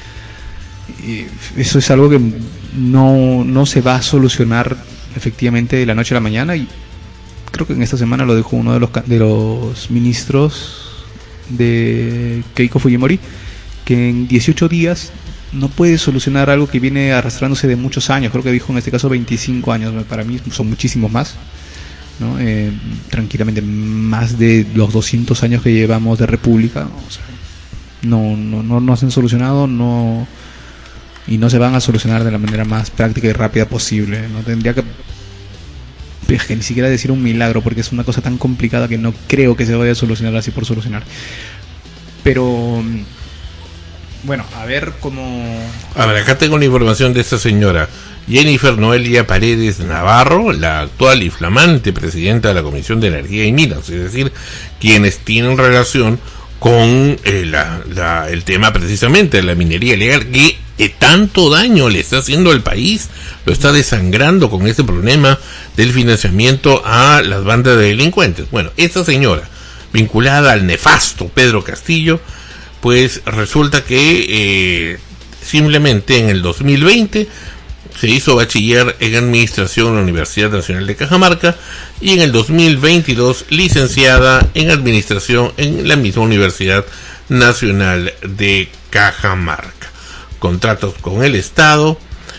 eso es algo que no se va a solucionar efectivamente de la noche a la mañana. Y creo que en esta semana lo dijo uno de los ministros de Keiko Fujimori, que en 18 días no puede solucionar algo que viene arrastrándose de muchos años. Creo que dijo en este caso 25 años, para mí son muchísimos más, ¿no? Tranquilamente más de los 200 años que llevamos de república. O sea, no se han solucionado, y no se van a solucionar de la manera más práctica y rápida posible. No tendría que ni siquiera decir un milagro, porque es una cosa tan complicada que no creo que se vaya a solucionar así por solucionar. Pero bueno, a ver cómo... A ver, acá tengo la información de esta señora Jennifer Noelia Paredes Navarro, la actual y flamante presidenta de la Comisión de Energía y Minas, es decir, quienes tienen relación con el tema precisamente de la minería ilegal, que tanto daño le está haciendo al país, lo está desangrando con este problema del financiamiento a las bandas de delincuentes. Bueno, esta señora, vinculada al nefasto Pedro Castillo, pues resulta que simplemente en el 2020 se hizo bachiller en administración en la Universidad Nacional de Cajamarca, y en el 2022 licenciada en administración en la misma Universidad Nacional de Cajamarca. Contratos con el Estado,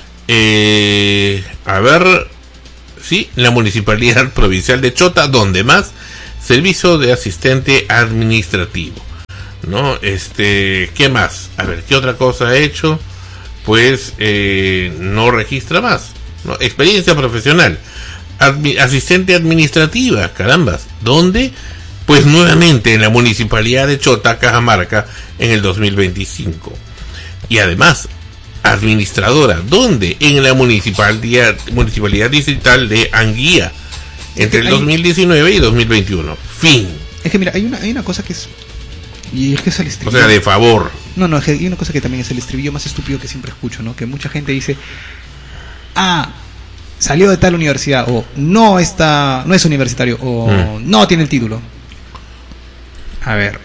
la Municipalidad Provincial de Chota, donde más, servicio de asistente administrativo, ¿no? ¿Qué más? A ver, ¿qué otra cosa ha hecho? Pues no registra más, ¿no? Experiencia profesional, asistente administrativa, carambas, ¿dónde? pues nuevamente en la municipalidad de Chota, Cajamarca, en el 2025. Y además, administradora, ¿dónde? En la municipalidad distrital de Anguía, entre el 2019 y 2021. Fin. Es que mira, hay una cosa que es... Y es que es el estribillo. O sea, de favor. No, es que hay una cosa que también es el estribillo más estúpido que siempre escucho, ¿no? Que mucha gente dice, salió de tal universidad, o no es universitario, o no tiene el título. A ver.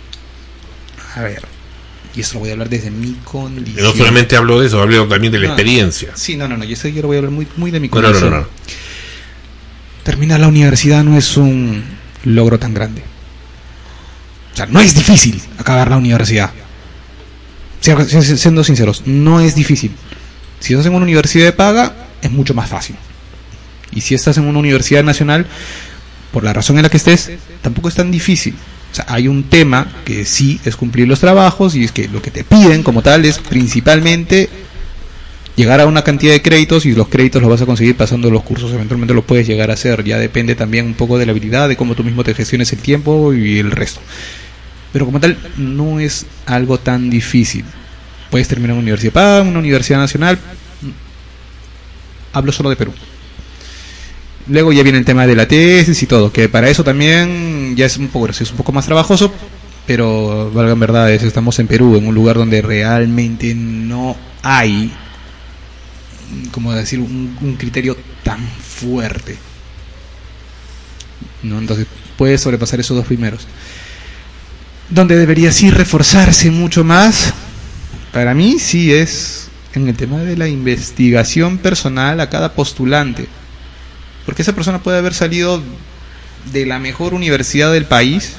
Y esto lo voy a hablar desde mi condición. No solamente hablo de eso, hablo también de la experiencia. Sí, no, yo lo voy a hablar muy de mi condición. No. Terminar la universidad no es un logro tan grande. O sea, no es difícil acabar la universidad. Siendo sinceros, no es difícil. Si estás en una universidad de paga, es mucho más fácil. Y si estás en una universidad nacional, por la razón en la que estés, tampoco es tan difícil. O sea, hay un tema que sí es cumplir los trabajos, y es que lo que te piden como tal es principalmente llegar a una cantidad de créditos, y los créditos los vas a conseguir pasando los cursos, eventualmente los puedes llegar a hacer. Ya depende también un poco de la habilidad, de cómo tú mismo te gestiones el tiempo y el resto. Pero como tal, no es algo tan difícil. Puedes terminar una universidad paga, una universidad nacional. Hablo solo de Perú. Luego ya viene el tema de la tesis y todo, que para eso también ya es un poco más trabajoso, pero valgan verdades, estamos en Perú, en un lugar donde realmente no hay, como decir, un criterio tan fuerte, ¿no? Entonces puedes sobrepasar esos dos primeros. Donde debería sí reforzarse mucho más, para mí sí es en el tema de la investigación personal a cada postulante. Porque esa persona puede haber salido de la mejor universidad del país,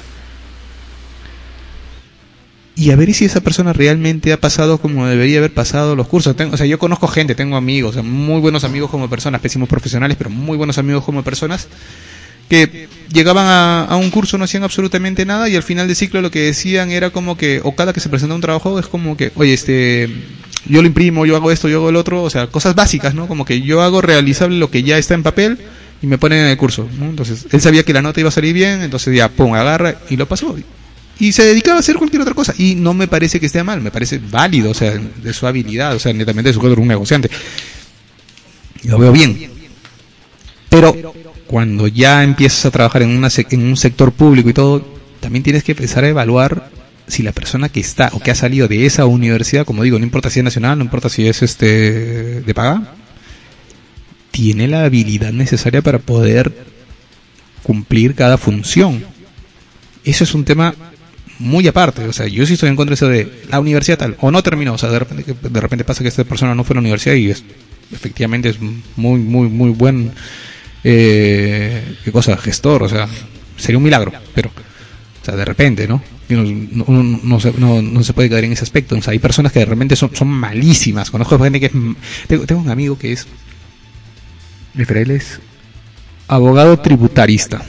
y a ver si esa persona realmente ha pasado como debería haber pasado los cursos. Yo conozco gente, tengo amigos, muy buenos amigos como personas, pésimos profesionales, pero muy buenos amigos como personas, que llegaban a un curso, no hacían absolutamente nada, y al final de ciclo lo que decían era como que, o cada que se presenta un trabajo es como que, oye, yo lo imprimo, yo hago esto, yo hago el otro, o sea, cosas básicas, ¿no? Como que yo hago realizable lo que ya está en papel y me ponen en el curso, ¿no? Entonces, él sabía que la nota iba a salir bien, entonces ya, agarra y lo pasó. Y se dedicaba a hacer cualquier otra cosa, y no me parece que esté mal, me parece válido, o sea, de su habilidad, o sea, netamente de su cuadro, un negociante. Y lo veo bien. Pero cuando ya empiezas a trabajar en un sector público y todo, también tienes que empezar a evaluar si la persona que está o que ha salido de esa universidad, como digo, no importa si es nacional, no importa si es de paga, tiene la habilidad necesaria para poder cumplir cada función. Eso es un tema muy aparte. O sea, yo sí estoy en contra de eso de la universidad tal, o no terminó, o sea, de repente pasa que esta persona no fue a la universidad y efectivamente es muy buen gestor, o sea, sería un milagro, pero o sea, de repente, ¿no? No se puede quedar en ese aspecto. O sea, hay personas que de repente son malísimas. Conozco gente que es... Tengo un amigo que es... Él es abogado tributarista.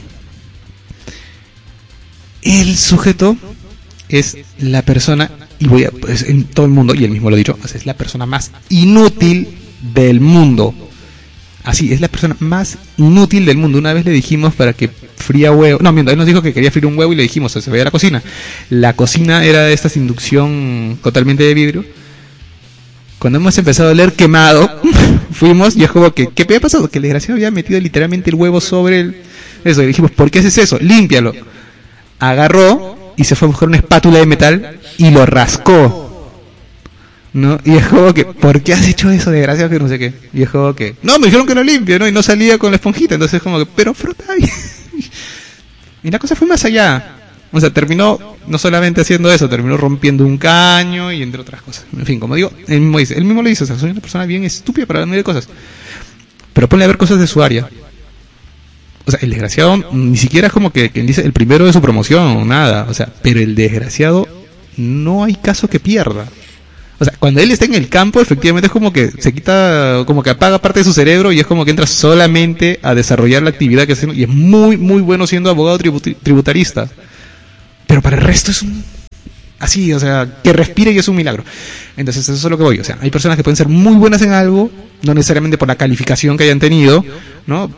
El sujeto es la persona, y pues, en todo el mundo, y él mismo lo ha dicho, es la persona más inútil del mundo. Así, es la persona más inútil del mundo. Una vez le dijimos para que fría huevo. No, mientras él nos dijo que quería freír un huevo y le dijimos, se veía la cocina. La cocina era de estas inducción totalmente de vidrio. Cuando hemos empezado a oler quemado, fuimos y es como que, ¿qué había pasado? Que el desgraciado había metido literalmente el huevo sobre eso. Y le dijimos, ¿por qué haces eso? Límpialo. Agarró y se fue a buscar una espátula de metal y lo rascó, ¿no? Y es como que, ¿por qué has hecho eso, desgraciado? Que no sé qué. Y es como que, no, me dijeron que lo limpie, ¿no? Y no salía con la esponjita. Entonces es como que, pero frota bien. Y la cosa fue más allá. O sea, terminó no solamente haciendo eso, terminó rompiendo un caño y entre otras cosas. En fin, como digo, él mismo le dice, o sea, soy una persona bien estúpida para la mayoría de cosas. Pero ponle a ver cosas de su área. O sea, el desgraciado ni siquiera es como que dice el primero de su promoción o nada. O sea, pero el desgraciado no hay caso que pierda. O sea, cuando él está en el campo, efectivamente es como que se quita, como que apaga parte de su cerebro y es como que entra solamente a desarrollar la actividad que hace. Y es muy bueno siendo abogado tributarista. Pero para el resto es así, o sea, que respire y es un milagro. Entonces eso es lo que voy. O sea, hay personas que pueden ser muy buenas en algo, no necesariamente por la calificación que hayan tenido, ¿no?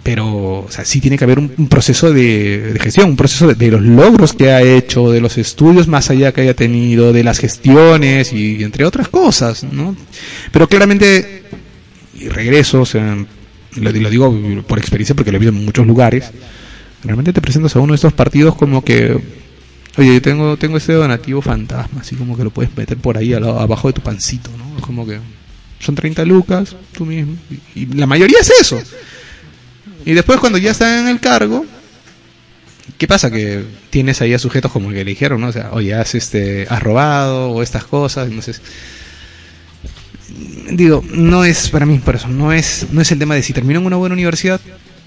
pero, o sea, sí tiene que haber un proceso de gestión, un proceso de los logros que ha hecho, de los estudios más allá que haya tenido, de las gestiones y entre otras cosas, ¿no? Pero claramente, y regreso, o sea, lo digo por experiencia porque lo he visto en muchos lugares, realmente te presentas a uno de estos partidos como que, oye, yo tengo este donativo fantasma, así como que lo puedes meter por ahí abajo de tu pancito, ¿no? Como que son 30 lucas, tú mismo, y la mayoría es eso. Y después cuando ya están en el cargo, ¿qué pasa? Que tienes ahí a sujetos como el que le dijeron, ¿no? O sea, oye, has robado o estas cosas, entonces digo, no es para mí, por eso, no es el tema de si terminó en una buena universidad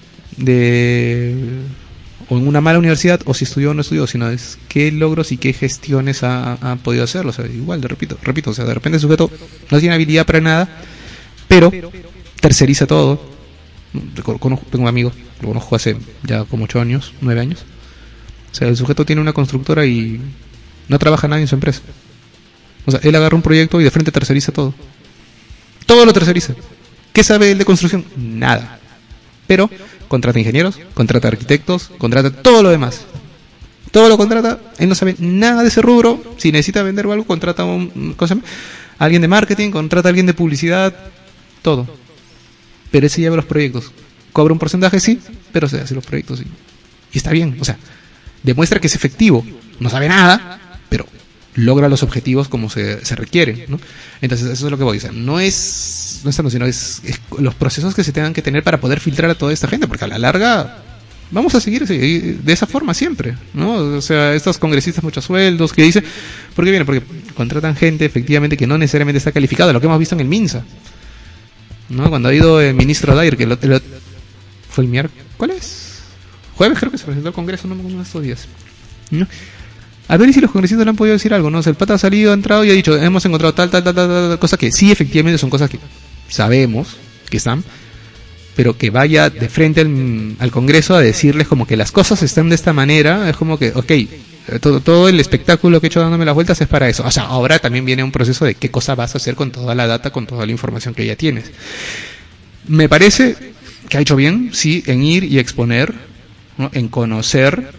o en una mala universidad, o si estudió o no estudió, sino es qué logros y qué gestiones ha podido hacer. O sea, igual, repito, o sea, de repente el sujeto no tiene habilidad para nada, pero terceriza todo. Tengo un amigo, lo conozco hace ya como 8 años, 9 años. O sea, el sujeto tiene una constructora y no trabaja nadie en su empresa. O sea, él agarra un proyecto y de frente terceriza todo. Todo lo terceriza. ¿Qué sabe él de construcción? Nada. Pero contrata ingenieros, contrata arquitectos, contrata todo lo demás. Todo lo contrata, él no sabe nada de ese rubro. Si necesita vender algo, contrata a alguien de marketing, contrata a alguien de publicidad, todo. Pero ese lleva los proyectos. Cobra un porcentaje, sí, pero se hace los proyectos, sí. Y está bien, o sea, demuestra que es efectivo. No sabe nada, pero logra los objetivos como se requiere, ¿no? Entonces, eso es lo que voy a decir. No es tanto, sino es los procesos que se tengan que tener para poder filtrar a toda esta gente, porque a la larga vamos a seguir de esa forma siempre, ¿no? O sea, estos congresistas muchos sueldos que dicen, ¿por qué viene? Porque contratan gente efectivamente que no necesariamente está calificada, lo que hemos visto en el MINSA, ¿no? Cuando ha ido el ministro Dair, que fue el miércoles, jueves creo que se presentó al Congreso, no me acuerdo de estos días, ¿no? A ver si los congresistas le han podido decir algo, ¿no? O sea, el pata ha salido, ha entrado y ha dicho, hemos encontrado tal, cosas que sí, efectivamente son cosas que sabemos que están, pero que vaya de frente al Congreso a decirles como que las cosas están de esta manera, es como que, ok, todo el espectáculo que he hecho dándome las vueltas es para eso. O sea, ahora también viene un proceso de qué cosa vas a hacer con toda la data, con toda la información que ya tienes. Me parece que ha hecho bien, sí, en ir y exponer, ¿no? En conocer,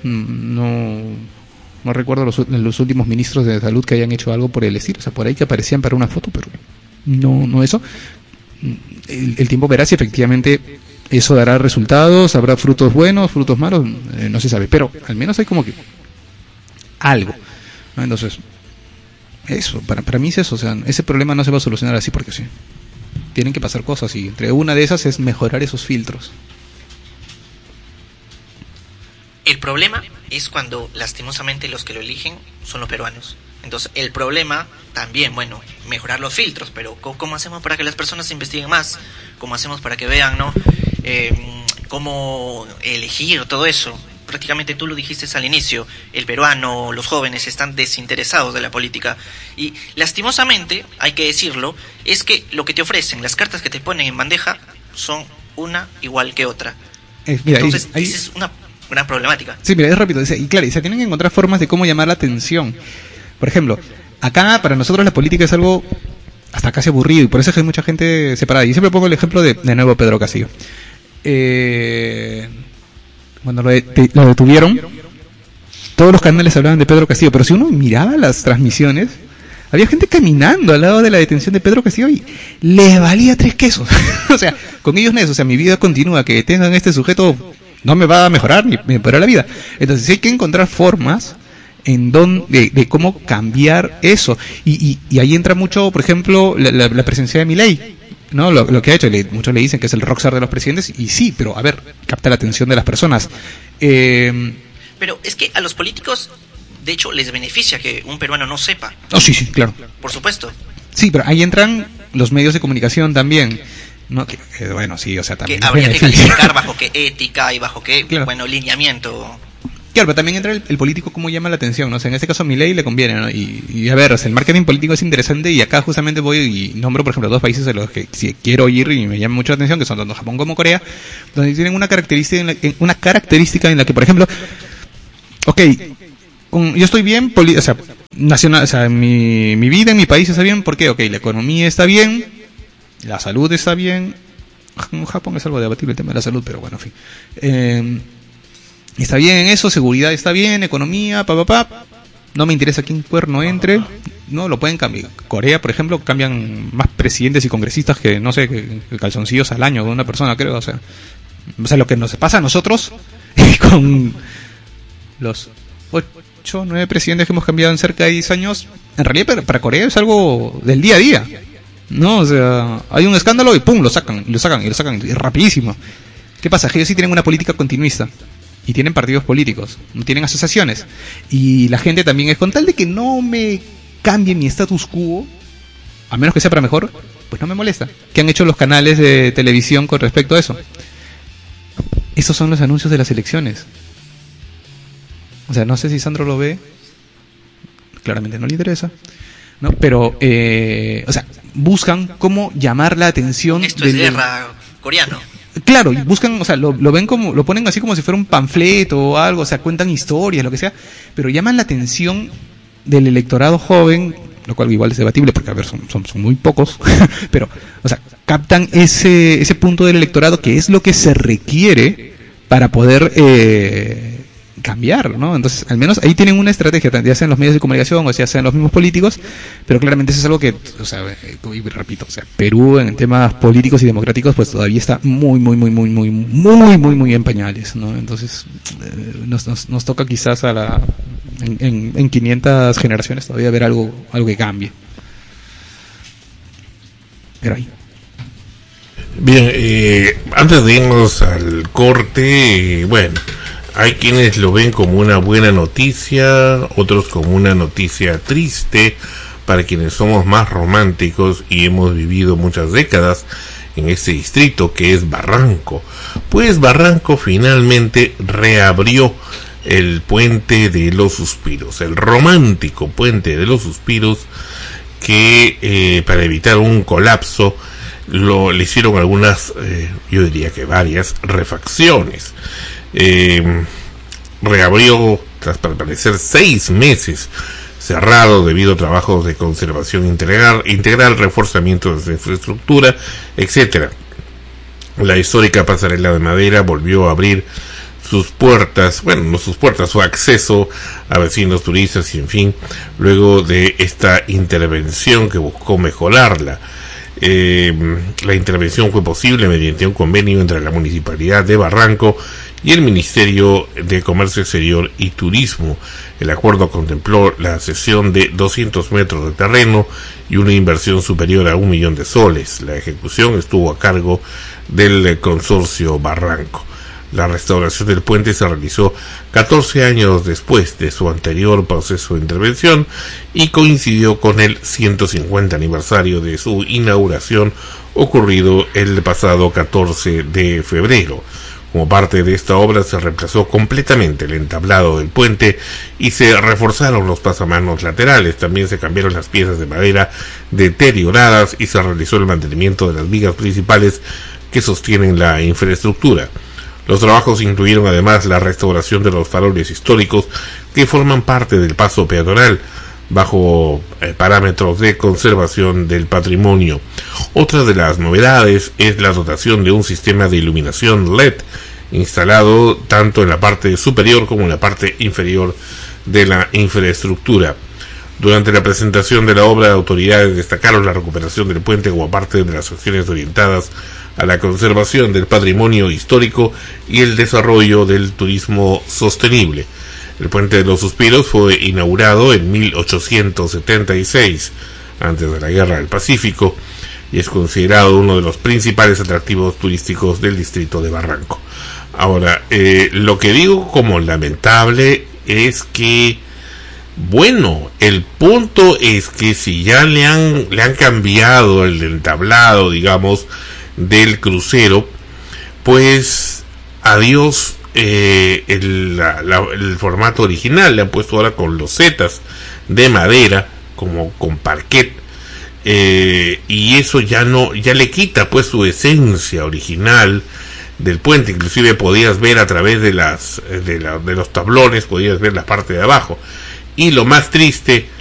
no recuerdo los últimos ministros de salud que hayan hecho algo por el estilo, o sea, por ahí que aparecían para una foto, pero no eso. El tiempo verá si efectivamente eso dará resultados, habrá frutos buenos, frutos malos, no se sabe, pero al menos hay como que algo, ¿no? Entonces, eso, para mí es eso, o sea, ese problema no se va a solucionar así porque sí. Tienen que pasar cosas y entre una de esas es mejorar esos filtros. El problema es cuando lastimosamente los que lo eligen son los peruanos. Entonces el problema también, bueno, mejorar los filtros, pero ¿cómo hacemos para que las personas investiguen más? ¿Cómo hacemos para que vean, ¿no? Cómo elegir todo eso. Prácticamente tú lo dijiste al inicio, el peruano, los jóvenes están desinteresados de la política y lastimosamente, hay que decirlo, es que lo que te ofrecen, las cartas que te ponen en bandeja son una igual que otra. Mira, entonces esa es una gran problemática. Sí, mira, es rápido, y claro, se tienen que encontrar formas de cómo llamar la atención. Por ejemplo, acá para nosotros la política es algo hasta casi aburrido y por eso es que hay mucha gente separada. Y siempre pongo el ejemplo de nuevo Pedro Castillo. Cuando lo detuvieron, todos los canales hablaban de Pedro Castillo, pero si uno miraba las transmisiones, había gente caminando al lado de la detención de Pedro Castillo y les valía 3 quesos. O sea, con ellos no es, o sea, mi vida continúa, que tengan este sujeto no me va a mejorar ni me mejorará la vida. Entonces hay que encontrar formas de cómo cambiar eso. Y ahí entra mucho, por ejemplo, la presencia de Milei, ¿no? Lo que ha hecho, muchos le dicen que es el rockstar de los presidentes, y sí, pero a ver, capta la atención de las personas. Pero es que a los políticos, de hecho, les beneficia que un peruano no sepa. Oh, sí, claro. Por supuesto. Sí, pero ahí entran los medios de comunicación también, ¿no? Bueno, sí, o sea, también que habría que calificar bajo qué ética y bajo qué, claro, bueno, lineamiento. Claro, pero también entra el político cómo llama la atención, ¿no? O sea, en este caso a Milei le conviene, ¿no? Y a ver, o sea, el marketing político es interesante y acá justamente voy y nombro, por ejemplo, 2 países a los que si quiero ir y me llama mucho la atención, que son tanto Japón como Corea, donde tienen una característica en la que, por ejemplo, yo estoy bien, o sea, nacional, o sea, mi vida en mi país está bien, ¿por qué? La economía está bien, la salud está bien, En Japón es algo debatible el tema de la salud, pero bueno, en fin. Está bien en eso, seguridad está bien, economía, no me interesa quién cuerno entre, no lo pueden cambiar. Corea, por ejemplo, cambian más presidentes y congresistas que, no sé, que calzoncillos al año de una persona, creo. O sea, lo que nos pasa a nosotros con los 8, 9 presidentes que hemos cambiado en cerca de 10 años, en realidad para Corea es algo del día a día, ¿no? O sea, hay un escándalo y pum, lo sacan, y rapidísimo. ¿Qué pasa? Que ellos sí tienen una política continuista. Y tienen partidos políticos, no tienen asociaciones. Y la gente también es con tal de que no me cambie mi status quo, a menos que sea para mejor, pues no me molesta. ¿Qué han hecho los canales de televisión con respecto a eso? Esos son los anuncios de las elecciones. O sea, no sé si Sandro lo ve. Claramente no le interesa, ¿no? Pero, o sea, buscan cómo llamar la atención. Esto es guerra coreano. Claro, y buscan, o sea, lo ven como, lo ponen así como si fuera un panfleto o algo, o sea, cuentan historias, lo que sea, pero llaman la atención del electorado joven, lo cual igual es debatible porque, a ver, son muy pocos, pero, o sea, captan ese punto del electorado que es lo que se requiere para poder cambiar, ¿no? Entonces, al menos ahí tienen una estrategia, ya sea en los medios de comunicación o ya sea en los mismos políticos, pero claramente eso es algo que, o sea, repito, o sea, Perú en temas políticos y democráticos pues todavía está muy en pañales, ¿no? Entonces, nos toca quizás en 500 generaciones todavía ver algo que cambie. Pero ahí. Bien, antes de irnos al corte, bueno, hay quienes lo ven como una buena noticia, otros como una noticia triste, para quienes somos más románticos y hemos vivido muchas décadas en este distrito que es Barranco. Pues Barranco finalmente reabrió el Puente de los Suspiros, el romántico Puente de los Suspiros, que para evitar un colapso le hicieron algunas, yo diría que varias refacciones. Reabrió tras permanecer 6 meses cerrado debido a trabajos de conservación integral, reforzamiento de su infraestructura, etcétera. La histórica pasarela de madera volvió a abrir sus puertas, bueno, no sus puertas, su acceso a vecinos, turistas y en fin, luego de esta intervención que buscó mejorarla. La intervención fue posible mediante un convenio entre la Municipalidad de Barranco y el Ministerio de Comercio Exterior y Turismo. El acuerdo contempló la cesión de 200 metros de terreno y una inversión superior a 1 millón de soles. La ejecución estuvo a cargo del consorcio Barranco. La restauración del puente se realizó 14 años después de su anterior proceso de intervención y coincidió con el 150 aniversario de su inauguración ocurrido el pasado 14 de febrero. Como parte de esta obra se reemplazó completamente el entablado del puente y se reforzaron los pasamanos laterales. También se cambiaron las piezas de madera deterioradas y se realizó el mantenimiento de las vigas principales que sostienen la infraestructura. Los trabajos incluyeron además la restauración de los faroles históricos que forman parte del paso peatonal bajo parámetros de conservación del patrimonio. Otra de las novedades es la dotación de un sistema de iluminación LED instalado tanto en la parte superior como en la parte inferior de la infraestructura. Durante la presentación de la obra, autoridades destacaron la recuperación del puente como parte de las acciones orientadas a la conservación del patrimonio histórico y el desarrollo del turismo sostenible. El Puente de los Suspiros fue inaugurado en 1876, antes de la Guerra del Pacífico, y es considerado uno de los principales atractivos turísticos del distrito de Barranco. Ahora, lo que digo como lamentable es que, bueno, el punto es que si ya le han cambiado el entablado, digamos, del crucero, pues adiós el formato original. Le han puesto ahora con losetas de madera como con parquet, y eso ya le quita pues su esencia original del puente. Inclusive podías ver a través de los tablones, podías ver la parte de abajo. Y lo más triste